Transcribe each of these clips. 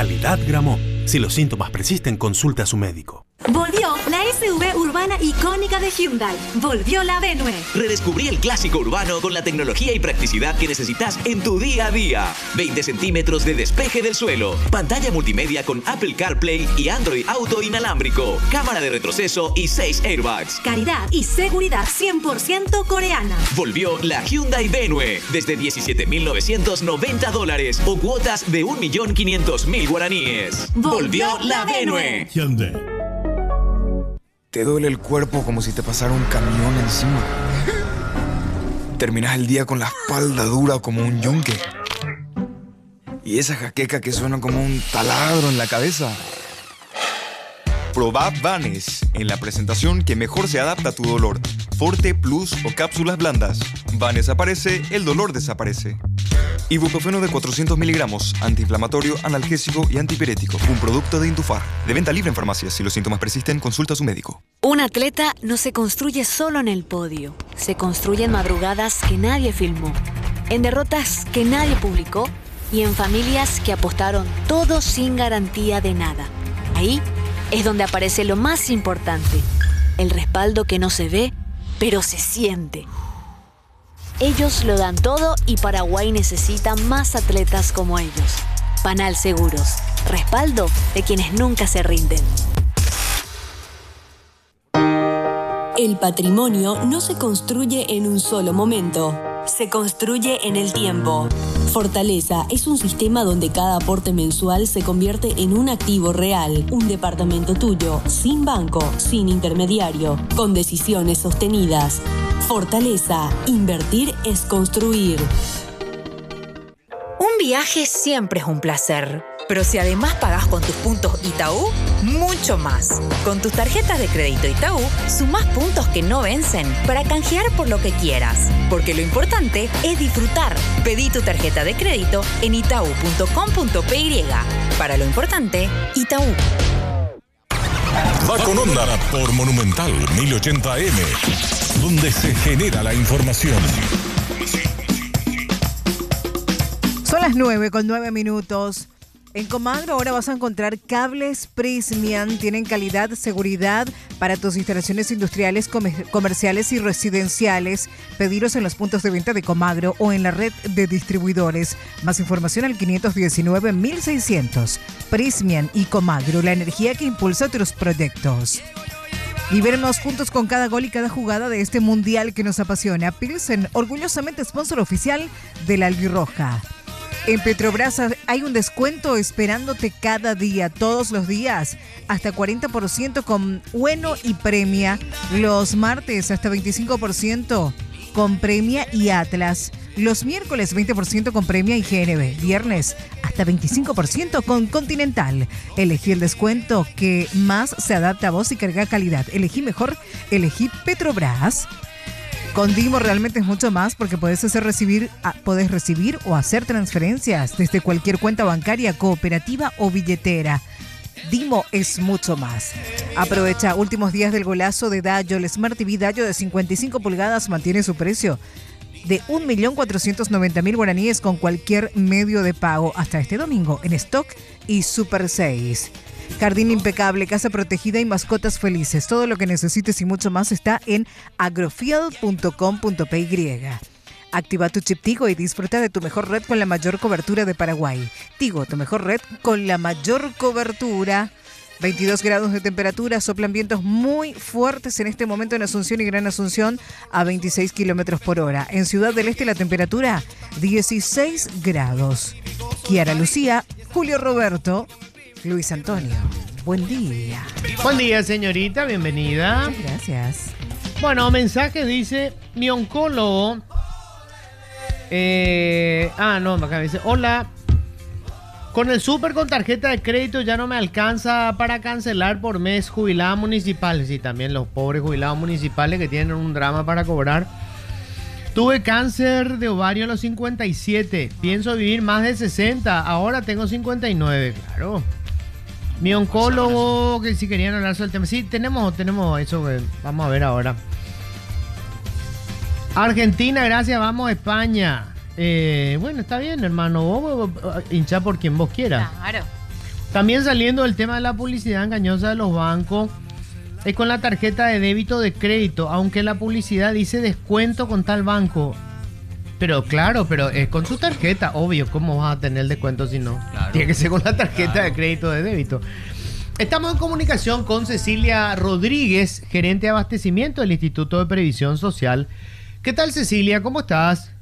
Calidad Gramón. Si los síntomas persisten, consulte a su médico. Volvió la SUV urbana icónica de Hyundai. Volvió la Venue. Redescubrí el clásico urbano con la tecnología y practicidad que necesitas en tu día a día. 20 centímetros de despeje del suelo. Pantalla multimedia con Apple CarPlay y Android Auto inalámbrico. Cámara de retroceso y 6 airbags. Calidad y seguridad 100% coreana. Volvió la Hyundai Venue. Desde $17,990 o cuotas de 1.500.000 guaraníes. Volvió la Venue. Hyundai. Te duele el cuerpo como si te pasara un camión encima. Terminas el día con la espalda dura como un yunque. Y esa jaqueca que suena como un taladro en la cabeza. Probá Vanes en la presentación que mejor se adapta a tu dolor. Forte, Plus o cápsulas blandas. Vanes aparece, el dolor desaparece. Ibuprofeno de 400 miligramos, antiinflamatorio, analgésico y antipirético. Un producto de Indufar. De venta libre en farmacias. Si los síntomas persisten, consulta a su médico. Un atleta no se construye solo en el podio. Se construye en madrugadas que nadie filmó, en derrotas que nadie publicó y en familias que apostaron todo sin garantía de nada. Ahí es donde aparece lo más importante, el respaldo que no se ve, pero se siente. Ellos lo dan todo y Paraguay necesita más atletas como ellos. Panal Seguros, respaldo de quienes nunca se rinden. El patrimonio no se construye en un solo momento, se construye en el tiempo. Fortaleza es un sistema donde cada aporte mensual se convierte en un activo real, un departamento tuyo, sin banco, sin intermediario, con decisiones sostenidas. Fortaleza, invertir es construir. Un viaje siempre es un placer, pero si además pagás con tus puntos Itaú, mucho más. Con tus tarjetas de crédito Itaú, sumás puntos que no vencen para canjear por lo que quieras. Porque lo importante es disfrutar. Pedí tu tarjeta de crédito en itau.com.py. Para lo importante, Itaú. Va con onda por Monumental 1080M, donde se genera la información. Son las 9:09. En Comagro ahora vas a encontrar cables Prysmian. Tienen calidad, seguridad para tus instalaciones industriales, comerciales y residenciales. Pediros en los puntos de venta de Comagro o en la red de distribuidores. Más información al 519-1600. Prysmian y Comagro, la energía que impulsa tus proyectos. Y vernos juntos con cada gol y cada jugada de este mundial que nos apasiona. Pilsen, orgullosamente sponsor oficial de la Albirroja. En Petrobras hay un descuento esperándote cada día, todos los días, hasta 40% con Bueno y Premia. Los martes hasta 25% con Premia y Atlas. Los miércoles 20% con Premia y GNB. Viernes hasta 25% con Continental. Elegí el descuento que más se adapta a vos y carga calidad. Elegí mejor, elegí Petrobras. Con Dimo realmente es mucho más porque podés recibir o hacer transferencias desde cualquier cuenta bancaria, cooperativa o billetera. Dimo es mucho más. Aprovecha últimos días del golazo de Dayo. El Smart TV Dayo de 55 pulgadas mantiene su precio de 1.490.000 guaraníes con cualquier medio de pago hasta este domingo en Stock y Super 6. Jardín impecable, casa protegida y mascotas felices. Todo lo que necesites y mucho más está en agrofield.com.py. Activa tu chip Tigo y disfruta de tu mejor red con la mayor cobertura de Paraguay. Tigo, tu mejor red con la mayor cobertura. 22 grados de temperatura, soplan vientos muy fuertes en este momento en Asunción y Gran Asunción a 26 kilómetros por hora. En Ciudad del Este la temperatura 16 grados. Kiara Lucía, Julio Roberto, Luis Antonio, buen día. Buen día, señorita, bienvenida. Muchas gracias. Bueno, mensaje dice, mi oncólogo... acá dice, hola, con el súper con tarjeta de crédito ya no me alcanza para cancelar por mes jubiladas municipales. Y también los pobres jubilados municipales que tienen un drama para cobrar. Tuve cáncer de ovario a los 57, pienso vivir más de 60, ahora tengo 59, claro. Mi oncólogo, que si querían hablar sobre el tema. Sí, tenemos eso que vamos a ver ahora. Argentina, gracias, vamos a España. Bueno, está bien, hermano. Vos hinchá por quien vos quieras. Claro. También saliendo del tema de la publicidad engañosa de los bancos, es con la tarjeta de débito de crédito, aunque la publicidad dice descuento con tal banco. Pero claro, pero es con su tarjeta, obvio, ¿cómo vas a tener descuento si no? Claro. Tiene que ser con la tarjeta de crédito de débito. Estamos en comunicación con Cecilia Rodríguez, gerente de abastecimiento del Instituto de Previsión Social. ¿Qué tal, Cecilia? ¿Cómo estás?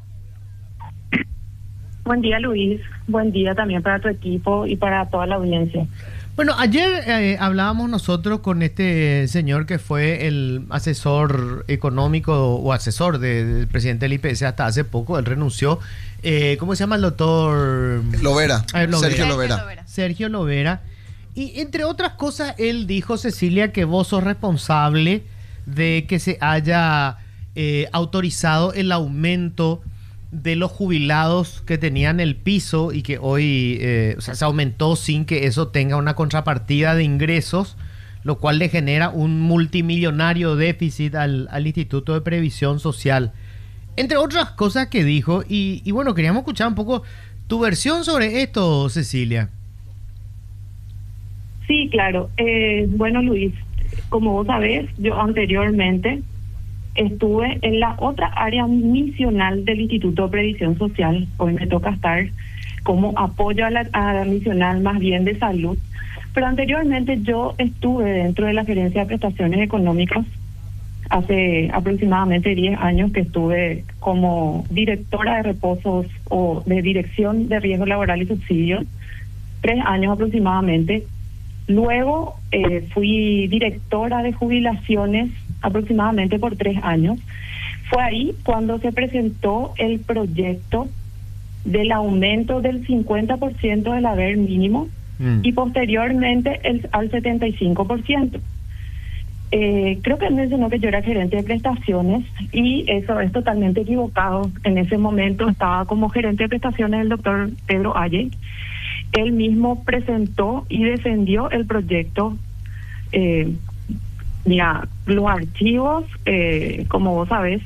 Buen día, Luis. Buen día también para tu equipo y para toda la audiencia. Bueno, ayer hablábamos nosotros con este señor que fue el asesor económico o asesor del presidente del IPS hasta hace poco. Él renunció. ¿Cómo se llama el doctor? Lovera. Sergio Lovera. Sergio Lovera. Y entre otras cosas, él dijo, Cecilia, que vos sos responsable de que se haya autorizado el aumento de los jubilados que tenían el piso y que hoy se aumentó sin que eso tenga una contrapartida de ingresos, lo cual le genera un multimillonario déficit al Instituto de Previsión Social. Entre otras cosas que dijo, y bueno, queríamos escuchar un poco tu versión sobre esto, Cecilia. Sí, claro. Bueno, Luis, como vos sabés, yo anteriormente estuve en la otra área misional del Instituto de Previsión Social. Hoy me toca estar como apoyo a la misional más bien de salud. Pero anteriormente yo estuve dentro de la Gerencia de Prestaciones Económicas. Hace aproximadamente 10 años que estuve como directora de reposos o de dirección de riesgo laboral y subsidios. 3 años aproximadamente. Luego fui directora de jubilaciones aproximadamente por 3 años. Fue ahí cuando se presentó el proyecto del aumento del 50% del haber mínimo y posteriormente al 75%. Creo que él mencionó que yo era gerente de prestaciones y eso es totalmente equivocado. En ese momento estaba como gerente de prestaciones el doctor Pedro Ayey. Él mismo presentó y defendió el proyecto. Mira, los archivos, como vos sabés,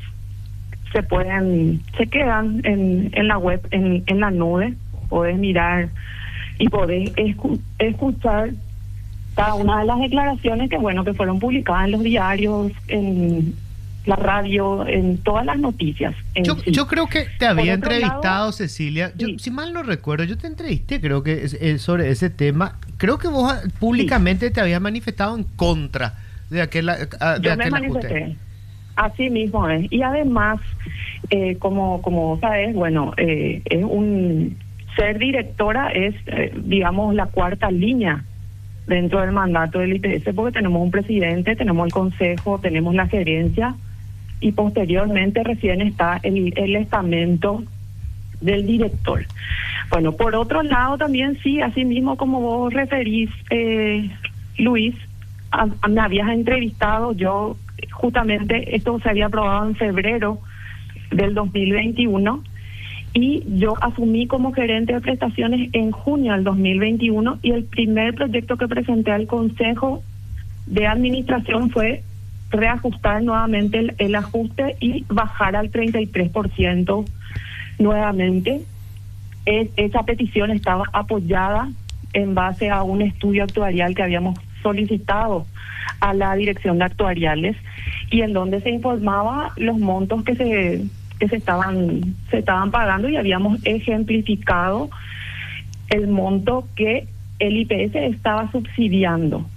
se quedan en la web, en la nube. Podés mirar y podés escuchar cada una de las declaraciones que fueron publicadas en los diarios, en la radio, en todas las noticias. Yo creo que te había entrevistado, Cecilia. Si mal no recuerdo, yo te entrevisté, creo que sobre ese tema. Creo que vos públicamente te habías manifestado en contra de aquel yo me manifesté. Así mismo es. Y además, como vos sabés, ser directora es, digamos, la cuarta línea dentro del mandato del IPS, porque tenemos un presidente, tenemos el consejo, tenemos la gerencia y posteriormente recién está el estamento del director. Bueno, por otro lado también sí, así mismo como vos referís, Luis, me habías entrevistado. Yo justamente esto se había aprobado en febrero del 2021 y yo asumí como gerente de prestaciones en junio del 2021 y el primer proyecto que presenté al Consejo de Administración fue reajustar nuevamente el ajuste y bajar al 33% nuevamente. Esa petición estaba apoyada en base a un estudio actuarial que habíamos solicitado a la Dirección de Actuariales y en donde se informaba los montos que se estaban pagando y habíamos ejemplificado el monto que el IPS estaba subsidiando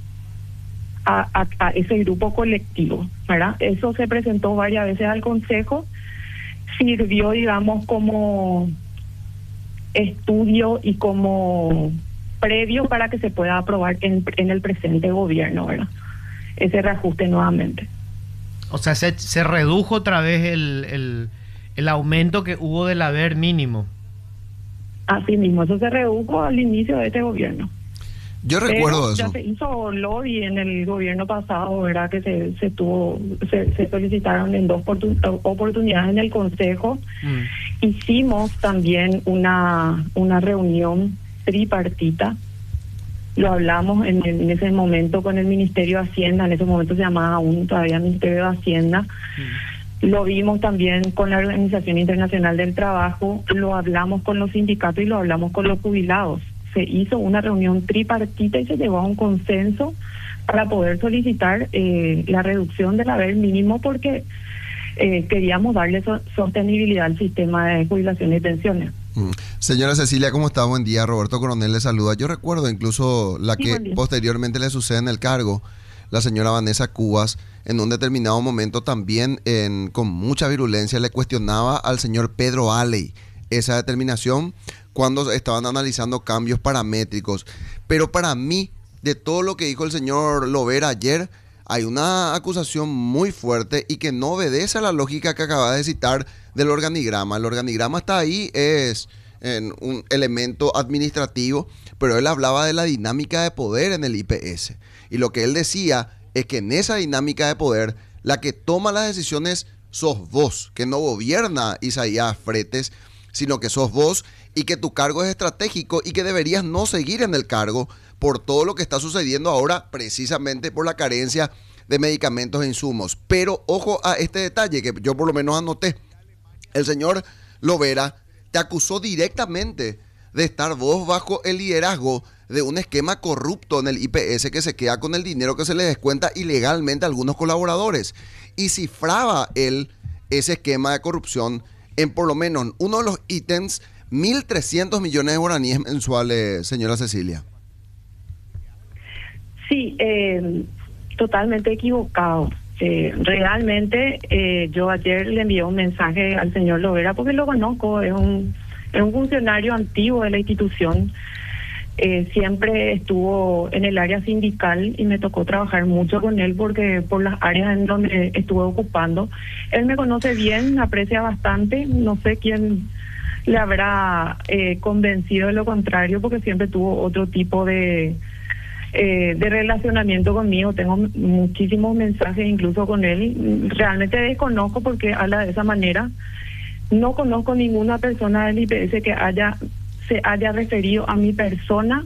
a ese grupo colectivo, ¿verdad? Eso se presentó varias veces al Consejo, sirvió, digamos, como estudio y como previo para que se pueda aprobar en el presente gobierno, ¿verdad? Ese reajuste nuevamente. O sea, se redujo otra vez el aumento que hubo del haber mínimo. Así mismo, eso se redujo al inicio de este gobierno. Yo recuerdo eso. Ya se hizo lobby en el gobierno pasado, ¿verdad? Que se solicitaron en 2 oportunidades en el Consejo. Hicimos también una reunión tripartita. Lo hablamos en ese momento con el Ministerio de Hacienda. En ese momento se llamaba aún todavía Ministerio de Hacienda. Lo vimos también con la Organización Internacional del Trabajo. Lo hablamos con los sindicatos y lo hablamos con los jubilados. se hizo una reunión tripartita y se llegó a un consenso para poder solicitar la reducción del haber mínimo porque queríamos darle sostenibilidad al sistema de jubilaciones y pensiones. Señora Cecilia, ¿cómo está? Buen día. Roberto Coronel le saluda. Yo recuerdo incluso la que posteriormente le sucede en el cargo, la señora Vanessa Cubas, en un determinado momento también con mucha virulencia le cuestionaba al señor Pedro Aley esa determinación cuando estaban analizando cambios paramétricos. Pero para mí, de todo lo que dijo el señor Lovera ayer, hay una acusación muy fuerte y que no obedece a la lógica que acaba de citar del organigrama. El organigrama está ahí, es un elemento administrativo, pero él hablaba de la dinámica de poder en el IPS. Y lo que él decía es que en esa dinámica de poder, la que toma las decisiones sos vos, que no gobierna Isaías Fretes, sino que sos vos y que tu cargo es estratégico y que deberías no seguir en el cargo por todo lo que está sucediendo ahora, precisamente por la carencia de medicamentos e insumos. Pero ojo a este detalle que yo por lo menos anoté. El señor Lovera te acusó directamente de estar vos bajo el liderazgo de un esquema corrupto en el IPS que se queda con el dinero que se le descuenta ilegalmente a algunos colaboradores. Y cifraba él ese esquema de corrupción en por lo menos uno de los ítems 1.300 millones de guaraníes mensuales, señora Cecilia. Sí, totalmente equivocado. Realmente yo ayer le envié un mensaje al señor Lovera porque lo conozco, es un funcionario antiguo de la institución. Siempre estuvo en el área sindical y me tocó trabajar mucho con él porque por las áreas en donde estuve ocupando. Él me conoce bien, me aprecia bastante, no sé quién le habrá convencido de lo contrario porque siempre tuvo otro tipo de relacionamiento conmigo. Tengo muchísimos mensajes incluso con él. Realmente desconozco porque habla de esa manera. No conozco ninguna persona del IPS que se haya referido a mi persona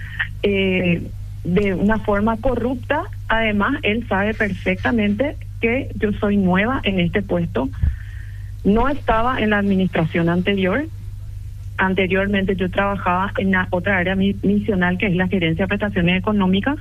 de una forma corrupta. Además, él sabe perfectamente que yo soy nueva en este puesto. No estaba en la administración anterior. Anteriormente yo trabajaba en otra área misional que es la gerencia de prestaciones económicas.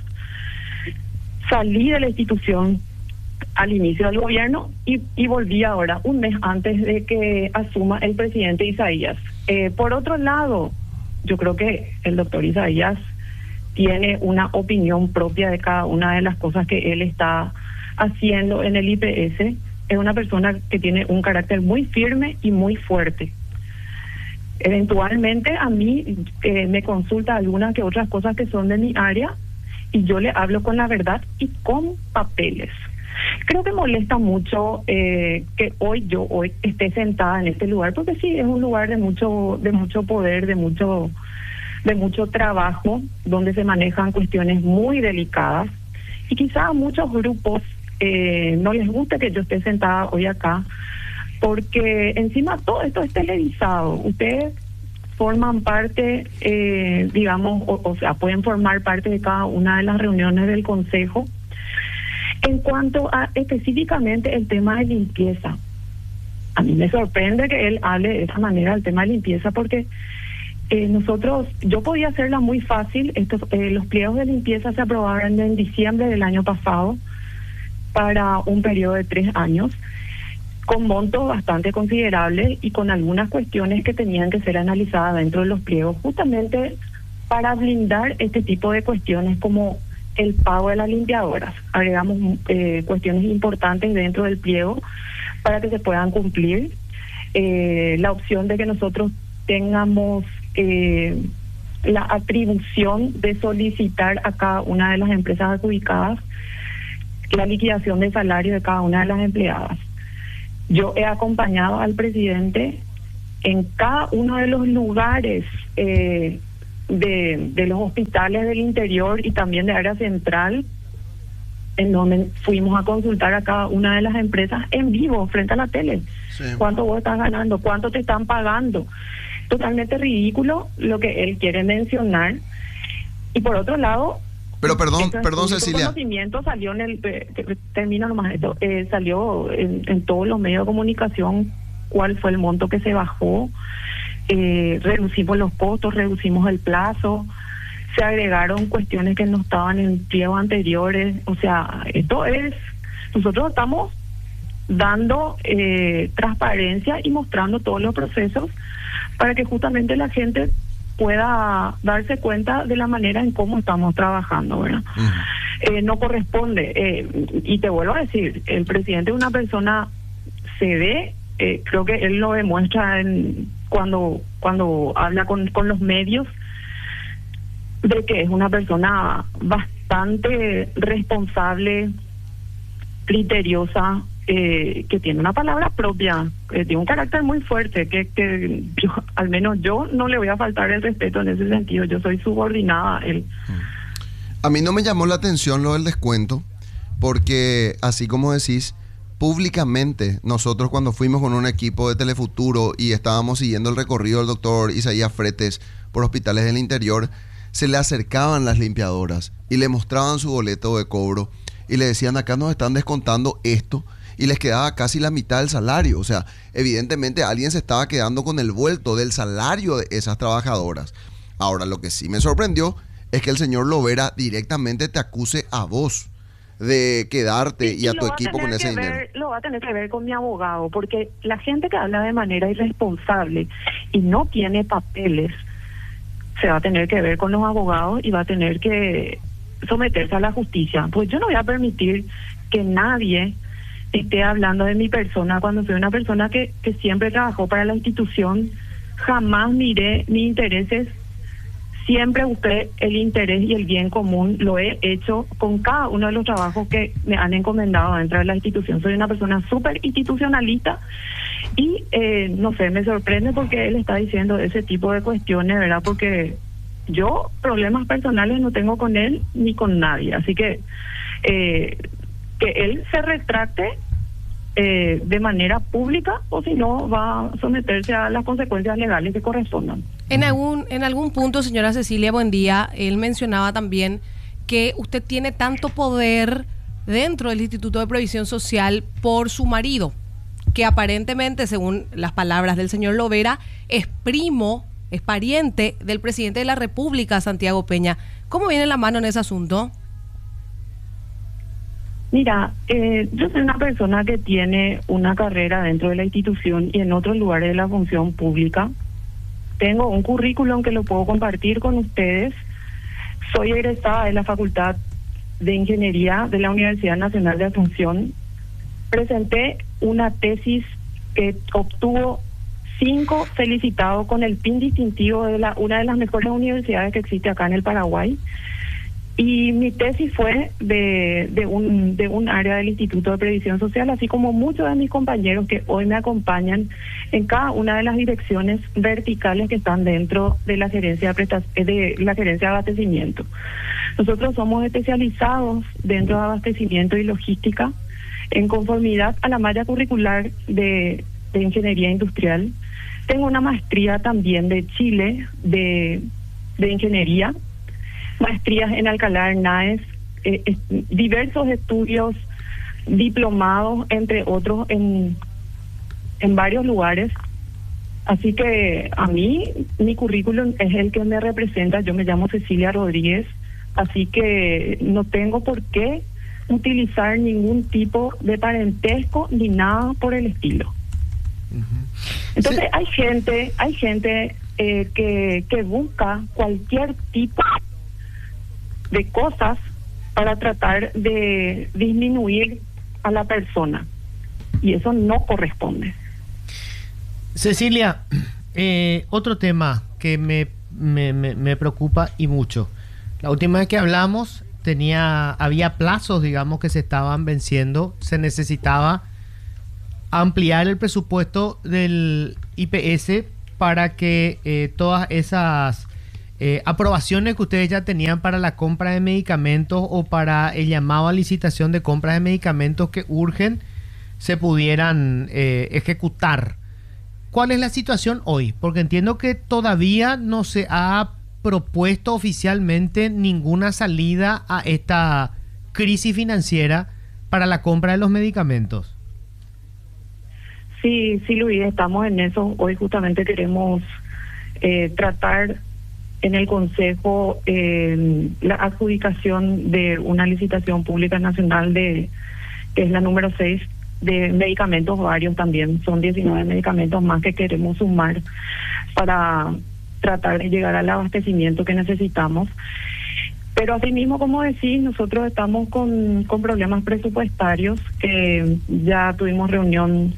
Salí de la institución al inicio del gobierno y volví ahora, un mes antes de que asuma el presidente Isaías. Por otro lado, yo creo que el doctor Isaías tiene una opinión propia de cada una de las cosas que él está haciendo en el IPS. Es una persona que tiene un carácter muy firme y muy fuerte. Eventualmente a mí me consulta algunas que otras cosas que son de mi área y yo le hablo con la verdad y con papeles. Creo que molesta mucho que hoy esté sentada en este lugar, porque sí, es un lugar de mucho poder, de mucho trabajo, donde se manejan cuestiones muy delicadas y quizá a muchos grupos no les gusta que yo esté sentada hoy acá, porque encima todo esto es televisado. Ustedes forman parte, digamos, o sea, pueden formar parte de cada una de las reuniones del Consejo. En cuanto a específicamente el tema de limpieza, a mí me sorprende que él hable de esa manera del tema de limpieza, porque yo podía hacerla muy fácil. Los pliegos de limpieza se aprobaron en diciembre del año pasado para un periodo de 3 años, con montos bastante considerables y con algunas cuestiones que tenían que ser analizadas dentro de los pliegos, justamente para blindar este tipo de cuestiones como el pago de las limpiadoras. Agregamos cuestiones importantes dentro del pliego para que se puedan cumplir. La opción de que nosotros tengamos la atribución de solicitar a cada una de las empresas adjudicadas la liquidación de salario de cada una de las empleadas. Yo he acompañado al presidente en cada uno de los lugares de los hospitales del interior y también de área central, en donde fuimos a consultar a cada una de las empresas en vivo, frente a la tele. Sí. ¿Cuánto vos estás ganando? ¿Cuánto te están pagando? Totalmente ridículo lo que él quiere mencionar. Y por otro lado... Pero perdón, Cecilia. El conocimiento salió termino nomás esto, salió en todos los medios de comunicación cuál fue el monto que se bajó. reducimos los costos, reducimos el plazo, se agregaron cuestiones que no estaban en pliegos anteriores. O sea, nosotros estamos dando transparencia y mostrando todos los procesos para que justamente la gente pueda darse cuenta de la manera en cómo estamos trabajando, ¿verdad? No corresponde, y te vuelvo a decir, el presidente es una persona, se ve, creo que él lo demuestra cuando habla con los medios, de que es una persona bastante responsable, criteriosa, que tiene una palabra propia, tiene un carácter muy fuerte, que yo, al menos yo, no le voy a faltar el respeto en ese sentido. Yo soy subordinada a él. A mí no me llamó la atención lo del descuento, porque así como decís, públicamente nosotros cuando fuimos con un equipo de Telefuturo y estábamos siguiendo el recorrido del doctor Isaías Fretes por hospitales del interior, se le acercaban las limpiadoras y le mostraban su boleto de cobro y le decían: acá nos están descontando esto, y les quedaba casi la mitad del salario. O sea, evidentemente alguien se estaba quedando con el vuelto del salario de esas trabajadoras. Ahora, lo que sí me sorprendió es que el señor Lovera directamente te acuse a vos de quedarte y a tu equipo con ese dinero. Lo va a tener que ver con mi abogado, porque la gente que habla de manera irresponsable y no tiene papeles, se va a tener que ver con los abogados y va a tener que someterse a la justicia. Pues yo no voy a permitir que nadie esté hablando de mi persona cuando soy una persona que siempre trabajó para la institución. Jamás miré mis intereses, siempre busqué el interés y el bien común. Lo he hecho con cada uno de los trabajos que me han encomendado dentro de la institución. Soy una persona súper institucionalista y no sé, me sorprende porque él está diciendo ese tipo de cuestiones, ¿verdad? Porque yo problemas personales no tengo con él ni con nadie, así que él se retracte de manera pública, o si no va a someterse a las consecuencias legales que correspondan. En algún punto, señora Cecilia, buen día, él mencionaba también que usted tiene tanto poder dentro del Instituto de Previsión Social por su marido, que aparentemente, según las palabras del señor Lovera, es pariente del presidente de la República, Santiago Peña. ¿Cómo viene la mano en ese asunto? Mira, yo soy una persona que tiene una carrera dentro de la institución y en otros lugares de la función pública. Tengo un currículum que lo puedo compartir con ustedes. Soy egresada de la Facultad de Ingeniería de la Universidad Nacional de Asunción. Presenté una tesis que obtuvo 5 felicitados con el PIN distintivo de una de las mejores universidades que existe acá en el Paraguay. Y mi tesis fue de un área del Instituto de Previsión Social, así como muchos de mis compañeros que hoy me acompañan en cada una de las direcciones verticales que están dentro de la gerencia de abastecimiento. Nosotros somos especializados dentro de abastecimiento y logística en conformidad a la malla curricular de ingeniería industrial. Tengo una maestría también de Chile de ingeniería, maestrías en Alcalá Hernández, diversos estudios diplomados, entre otros, en varios lugares. Así que a mí, mi currículum es el que me representa. Yo me llamo Cecilia Rodríguez, así que no tengo por qué utilizar ningún tipo de parentesco ni nada por el estilo. Entonces sí. hay gente que busca cualquier tipo de cosas para tratar de disminuir a la persona, y eso no corresponde. Cecilia, otro tema que me preocupa y mucho. La última vez que hablamos había plazos, digamos, que se estaban venciendo. Se necesitaba ampliar el presupuesto del IPS para que todas esas aprobaciones que ustedes ya tenían para la compra de medicamentos o para el llamado a licitación de compra de medicamentos que urgen se pudieran ejecutar. ¿Cuál es la situación hoy? Porque entiendo que todavía no se ha propuesto oficialmente ninguna salida a esta crisis financiera para la compra de los medicamentos. Sí, Luis, estamos en eso. Hoy justamente queremos tratar en el Consejo la adjudicación de una licitación pública nacional que es la número 6, de medicamentos varios también. Son 19 medicamentos más que queremos sumar para tratar de llegar al abastecimiento que necesitamos. Pero asimismo, como decís, nosotros estamos con problemas presupuestarios, que ya tuvimos reunión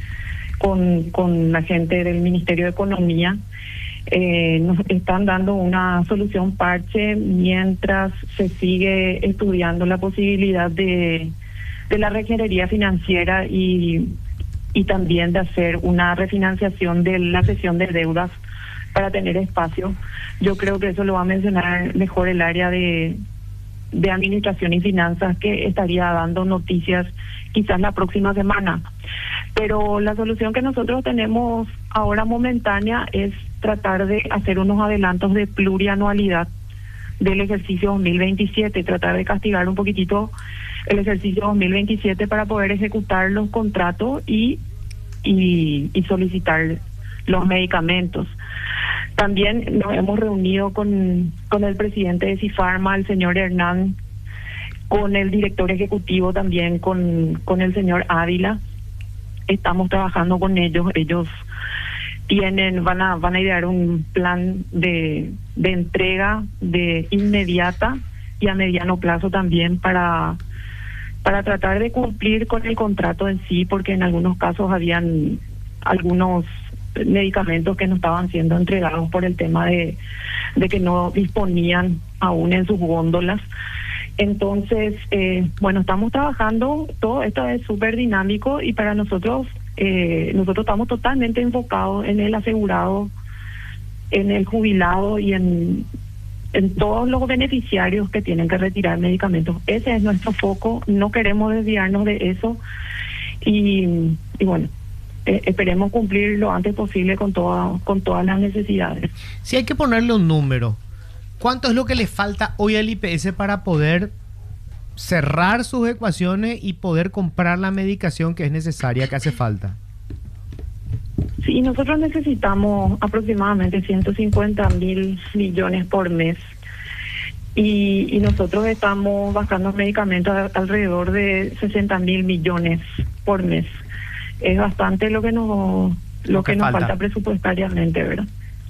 con la gente del Ministerio de Economía. Nos están dando una solución parche mientras se sigue estudiando la posibilidad de la reingeniería financiera y también de hacer una refinanciación de la cesión de deudas para tener espacio. Yo creo que eso lo va a mencionar mejor el área de Administración y Finanzas, que estaría dando noticias quizás la próxima semana. Pero la solución que nosotros tenemos ahora momentánea es tratar de hacer unos adelantos de plurianualidad del ejercicio 2027, tratar de castigar un poquitito el ejercicio 2027 para poder ejecutar los contratos y solicitar los medicamentos. También nos hemos reunido con el presidente de Cifarma, el señor Hernán, con el director ejecutivo también, con el señor Ávila. Estamos trabajando con ellos. Ellos van a idear un plan de entrega de inmediata y a mediano plazo también para tratar de cumplir con el contrato en sí, porque en algunos casos habían algunos medicamentos que no estaban siendo entregados por el tema de que no disponían aún en sus góndolas. Entonces, estamos trabajando, todo esto es súper dinámico y para nosotros estamos totalmente enfocados en el asegurado, en el jubilado y en todos los beneficiarios que tienen que retirar medicamentos. Ese es nuestro foco, no queremos desviarnos de eso y esperemos cumplir lo antes posible con todas las necesidades. Si hay que ponerle un número, ¿cuánto es lo que le falta hoy al IPS para poder cerrar sus ecuaciones y poder comprar la medicación que es necesaria, que hace falta? Sí, nosotros necesitamos aproximadamente 150.000 millones por mes y nosotros estamos bajando medicamentos alrededor de 60.000 millones por mes. Es bastante lo que nos falta presupuestariamente, ¿verdad?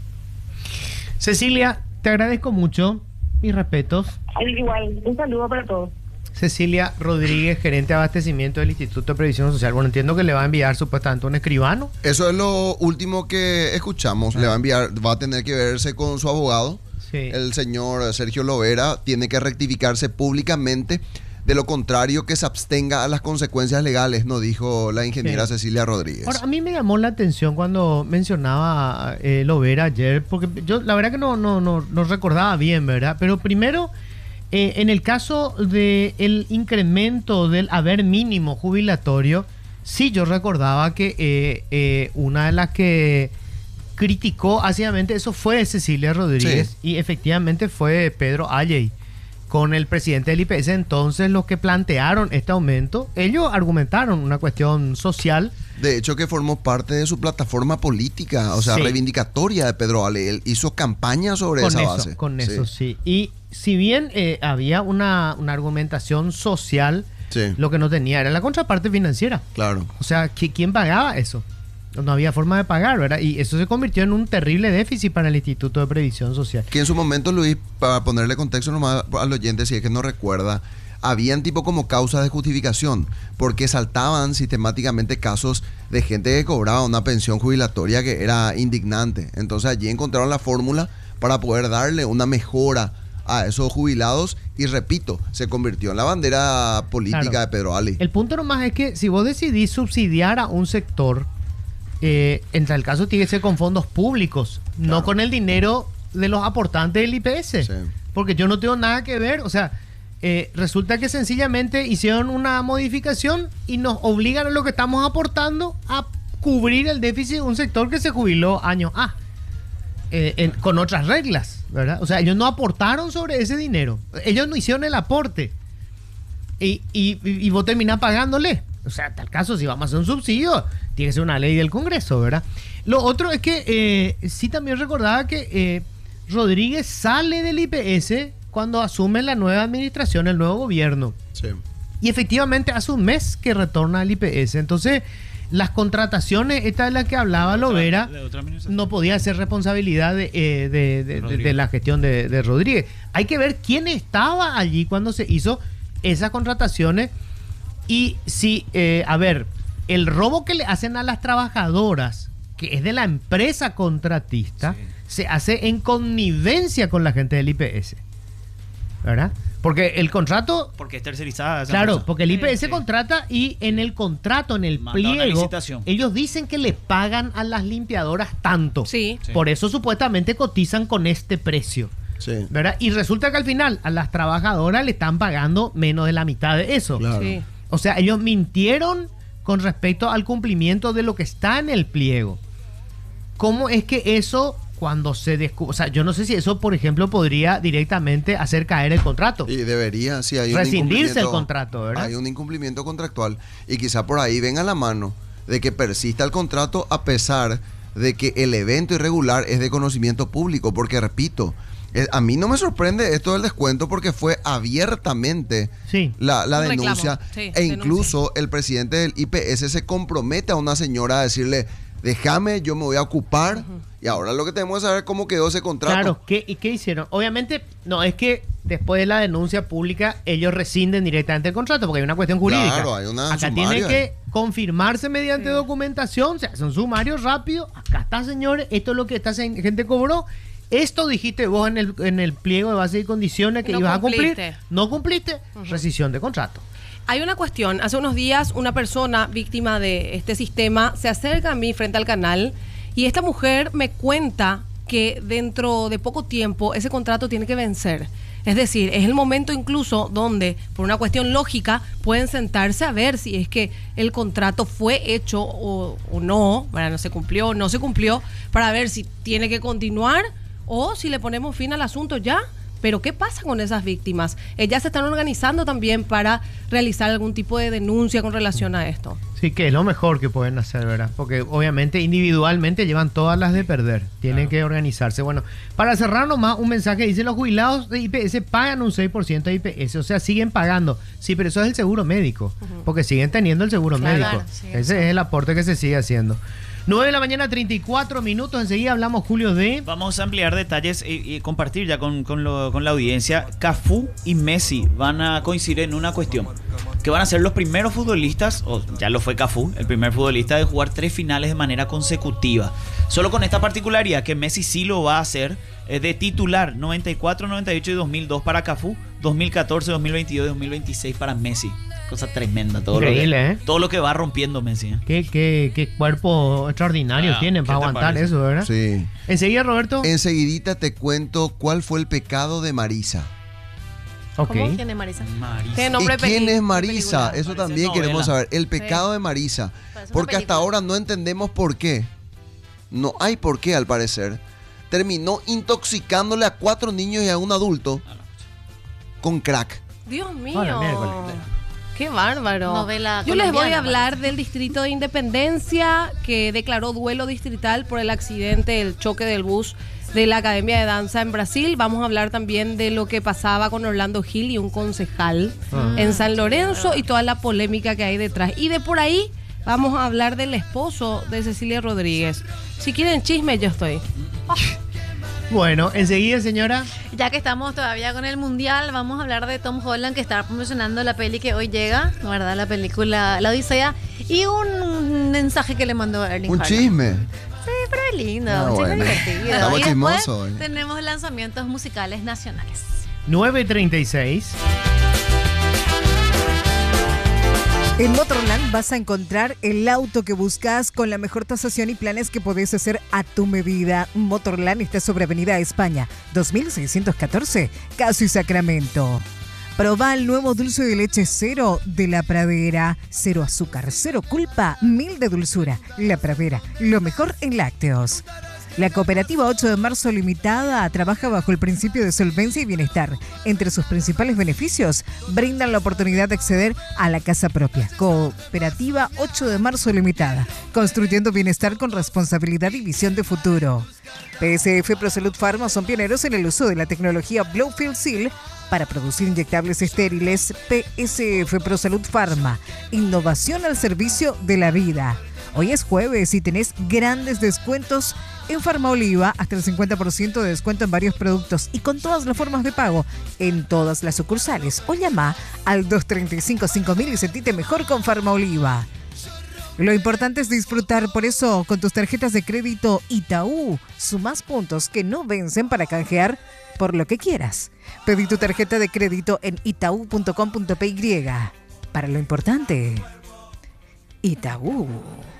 Cecilia, te agradezco mucho. Mis respetos. Igual, un saludo para todos. Cecilia Rodríguez, gerente de abastecimiento del Instituto de Previsión Social. Bueno, entiendo que le va a enviar supuestamente un escribano. Eso es lo último que escuchamos. Le va a enviar, va a tener que verse con su abogado. Sí. El señor Sergio Lovera tiene que rectificarse públicamente. De lo contrario, que se abstenga a las consecuencias legales, nos dijo la ingeniera Cecilia Rodríguez. Ahora, a mí me llamó la atención cuando mencionaba Lovera ayer, porque yo la verdad que no recordaba bien, ¿verdad? Pero primero, en el caso del incremento del haber mínimo jubilatorio, sí yo recordaba que una de las que criticó ácidamente eso fue Cecilia Rodríguez, y efectivamente fue Pedro Alley. Con el presidente del IPS, entonces los que plantearon este aumento, ellos argumentaron una cuestión social. De hecho, que formó parte de su plataforma política, o sea, reivindicatoria de Pedro Ale. Él hizo campaña sobre esa base. Con eso, sí. Y si bien había una argumentación social, lo que no tenía era la contraparte financiera. Claro. O sea, ¿quién pagaba eso? No había forma de pagar, ¿verdad? Y eso se convirtió en un terrible déficit para el Instituto de Previsión Social. Que en su momento, Luis, para ponerle contexto nomás al oyente, si es que no recuerda, habían tipo como causas de justificación, porque saltaban sistemáticamente casos de gente que cobraba una pensión jubilatoria que era indignante. Entonces allí encontraron la fórmula para poder darle una mejora a esos jubilados y, repito, se convirtió en la bandera política de Pedro Ale. El punto nomás es que si vos decidís subsidiar a un sector, en tal caso tiene que ser con fondos públicos, no con el dinero de los aportantes del IPS, porque yo no tengo nada que ver. O sea, resulta que sencillamente hicieron una modificación y nos obligan a lo que estamos aportando a cubrir el déficit de un sector que se jubiló año A, con otras reglas, ¿verdad? O sea, ellos no aportaron sobre ese dinero, ellos no hicieron el aporte y vos terminás pagándole. O sea, en tal caso, si vamos a hacer un subsidio, tiene que ser una ley del Congreso, ¿verdad? Lo otro es que sí también recordaba que Rodríguez sale del IPS cuando asume la nueva administración, el nuevo gobierno. Sí. Y efectivamente hace un mes que retorna al IPS. Entonces, las contrataciones, esta de la que hablaba Lovera, no podía ser responsabilidad de la gestión de Rodríguez. Hay que ver quién estaba allí cuando se hizo esas contrataciones. Y si, el robo que le hacen a las trabajadoras, que es de la empresa contratista, se hace en connivencia con la gente del IPS. ¿Verdad? Porque el contrato... Porque es tercerizada. Claro, empresa. porque el IPS contrata y en el contrato, en el pliego, ellos dicen que le pagan a las limpiadoras tanto. Sí. Por eso supuestamente cotizan con este precio. Sí. ¿Verdad? Y resulta que al final a las trabajadoras le están pagando menos de la mitad de eso. Claro. Sí. O sea, ellos mintieron con respecto al cumplimiento de lo que está en el pliego. ¿Cómo es que eso... Cuando se descubre, o sea, yo no sé si eso, por ejemplo, podría directamente hacer caer el contrato. Y debería, sí, hay un rescindirse el contrato, ¿verdad? Hay un incumplimiento contractual y quizá por ahí venga la mano de que persista el contrato a pesar de que el evento irregular es de conocimiento público, porque repito, a mí no me sorprende esto del descuento porque fue abiertamente la denuncia e incluso el presidente del IPS se compromete a una señora a decirle, déjame, yo me voy a ocupar. Y ahora lo que tenemos que saber es cómo quedó ese contrato. Claro, ¿y qué hicieron? Obviamente, no, es que después de la denuncia pública, ellos rescinden directamente el contrato, porque hay una cuestión jurídica. Claro, hay una acá sumaria. tiene que confirmarse mediante documentación, se hace un sumario rápido. Acá está, señores, esto es lo que esta gente cobró. Esto dijiste vos en el pliego de base y condiciones que ibas a cumplir. No cumpliste, rescisión de contrato. Hay una cuestión. Hace unos días una persona víctima de este sistema se acerca a mí frente al canal y esta mujer me cuenta que dentro de poco tiempo ese contrato tiene que vencer. Es decir, es el momento incluso donde, por una cuestión lógica, pueden sentarse a ver si es que el contrato fue hecho o no, bueno, no se cumplió, para ver si tiene que continuar o si le ponemos fin al asunto ya. Pero ¿qué pasa con esas víctimas? Ellas se están organizando también para realizar algún tipo de denuncia con relación a esto. Sí, que es lo mejor que pueden hacer, ¿verdad? Porque obviamente individualmente llevan todas las de perder. Tienen que organizarse. Bueno, para cerrar nomás un mensaje, dice los jubilados de IPS pagan un 6% de IPS, o sea, siguen pagando. Sí, pero eso es el seguro médico, porque siguen teniendo el seguro médico. Sí, ese es el aporte que se sigue haciendo. 9:34 a.m, enseguida hablamos, Julio, de... Vamos a ampliar detalles y compartir ya con la audiencia. Cafú y Messi van a coincidir en una cuestión, que van a ser los primeros futbolistas, o ya lo fue Cafú, el primer futbolista de jugar 3 finales de manera consecutiva. Solo con esta particularidad que Messi sí lo va a hacer de titular, 94, 98 y 2002 para Cafú, 2014, 2022 y 2026 para Messi. Cosa tremenda. Increíble, todo lo que va rompiendo Messi. Qué cuerpo extraordinario tienen para aguantar eso, ¿verdad? Sí. Enseguida, Roberto. Enseguidita te cuento cuál fue el pecado de Marisa. Okay. ¿Quién es Marisa? ¿Quién es Marisa? Eso también queremos saber. El pecado de Marisa. Porque hasta ahora no entendemos por qué. No hay por qué, al parecer. Terminó intoxicándole a 4 niños y a un adulto con crack. Dios mío. Qué bárbaro. Novela Yo les voy a hablar del Distrito de Independencia, que declaró duelo distrital por el accidente, el choque del bus de la Academia de Danza en Brasil. Vamos a hablar también de lo que pasaba con Orlando Gil y un concejal en San Lorenzo y toda la polémica que hay detrás. Y de por ahí vamos a hablar del esposo de Cecilia Rodríguez. Si quieren chisme, yo estoy. Bueno, enseguida, señora. Ya que estamos todavía con el Mundial, vamos a hablar de Tom Holland, que está promocionando la peli que hoy llega, ¿verdad? La película La Odisea. Y un mensaje que le mandó Erling Un Haaland. chisme. Sí, pero es lindo, un chisme divertido. Estamos y chismosos. después tenemos lanzamientos musicales nacionales. 9:36. En Motorland vas a encontrar el auto que buscas con la mejor tasación y planes que podés hacer a tu medida. Motorland está sobre Avenida España, 2614, Casi Sacramento. Proba el nuevo dulce de leche cero de La Pradera. 0 azúcar, 0 culpa, 1000 de dulzura. La Pradera, lo mejor en lácteos. La cooperativa 8 de marzo limitada trabaja bajo el principio de solvencia y bienestar. Entre sus principales beneficios, brindan la oportunidad de acceder a la casa propia. Cooperativa 8 de marzo limitada, construyendo bienestar con responsabilidad y visión de futuro. PSF ProSalud Pharma son pioneros en el uso de la tecnología Blowfield Seal para producir inyectables estériles. PSF ProSalud Pharma, innovación al servicio de la vida. Hoy es jueves y tenés grandes descuentos en Farmaoliva, hasta el 50% de descuento en varios productos y con todas las formas de pago en todas las sucursales. O llama al 235-5000 y sentite mejor con Farmaoliva. Lo importante es disfrutar, por eso con tus tarjetas de crédito Itaú sumás puntos que no vencen para canjear por lo que quieras. Pedí tu tarjeta de crédito en itau.com.py. Para lo importante, Itaú.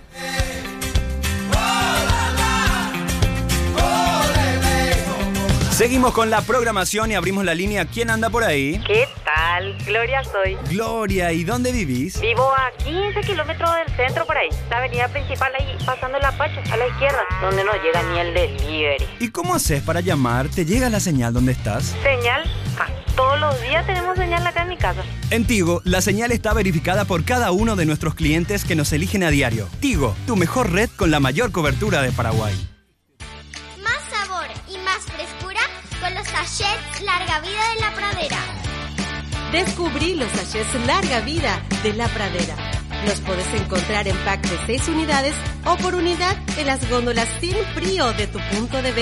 Seguimos con la programación y abrimos la línea. ¿Quién anda por ahí? ¿Qué tal? Gloria soy. Gloria, ¿y dónde vivís? Vivo a 15 kilómetros del centro por ahí. La avenida principal ahí, pasando la Pacho, a la izquierda, donde no llega ni el delivery. ¿Y cómo haces para llamar? ¿Te llega la señal donde estás? ¿Señal? Todos los días tenemos señal acá en mi casa. En Tigo, la señal está verificada por cada uno de nuestros clientes que nos eligen a diario. Tigo, tu mejor red con la mayor cobertura de Paraguay. Más sabor y más frescura con los sachets Larga Vida de La Pradera. Descubrí los sachets Larga Vida de La Pradera. Los podés encontrar en pack de 6 unidades o por unidad en las góndolas sin frío de tu punto de venta.